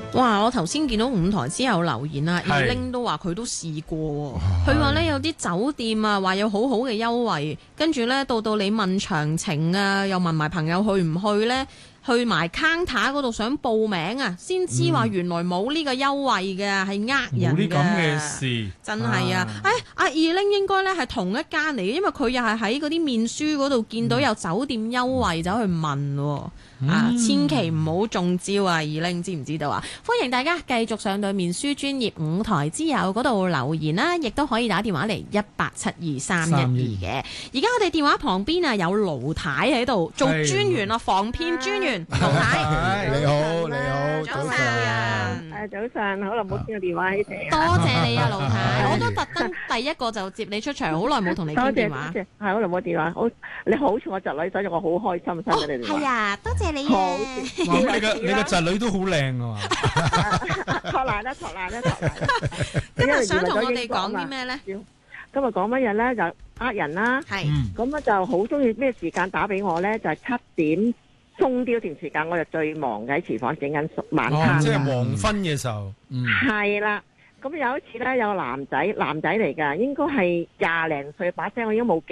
哇！我頭先見到五台之後留言啊，二拎都話佢都試過，佢話呢有啲酒店啊話有好好嘅優惠，跟住呢到你問詳情啊，又問埋朋友去唔去呢？去埋 counter 嗰度想報名啊，先知話原來冇呢個優惠嘅，係人嘅。冇啲咁嘅事，真係啊！阿二拎應該咧係同一間嚟嘅，因為佢又係喺嗰啲面書嗰度見到有酒店優惠，走去問喎。千祈唔好中招啊！二拎知唔知道啊？歡迎大家繼續上到面書專頁五台之友嗰度留言啦，亦都可以打電話嚟1872312嘅。而家我哋電話旁邊啊有盧太喺度做專員啊，防騙專員盧太。 你好，早晨。 早晨，好耐冇聽個電話起嚟。 多謝你啊，盧太，我都特登第一個就接你出場，好耐冇同你傾電話。 多謝，係好耐冇電話，你好似我侄女，所以我好開心聽你電話。 係啊，多謝你啊。 你個侄女都好靚啊嘛。 托賴啦。 今日想同我哋講啲咩咧？ 今日講乜嘢咧？就呃人啦。係。咁啊就好中意咩時間打俾我咧？就係7點。鬆啲嗰段時間，我就最忙嘅喺廚房整緊晚餐。 即係黃昏嘅時候。 係啦，咁有一次咧，有個男仔嚟㗎，應該係20零歲，把聲我已經冇記。